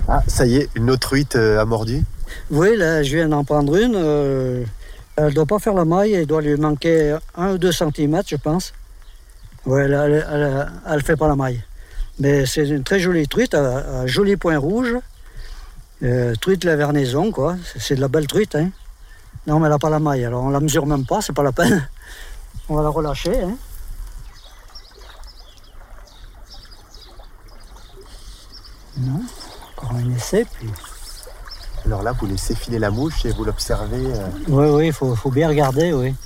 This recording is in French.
Ah, ça y est, une autre truite a mordu. Oui, là, je viens d'en prendre une. Elle ne doit pas faire la maille, il doit lui manquer 1 ou 2 centimètres, je pense. Oui, elle ne fait pas la maille. Mais c'est une très jolie truite, à joli point rouge. Truite de la Vernaison, quoi. C'est de la belle truite, hein. Non, mais elle n'a pas la maille, alors on la mesure même pas, c'est pas la peine. On va la relâcher, hein. Non, encore un essai, puis... Alors là, vous laissez filer la mouche et vous l'observez. Oui, il faut bien regarder, oui.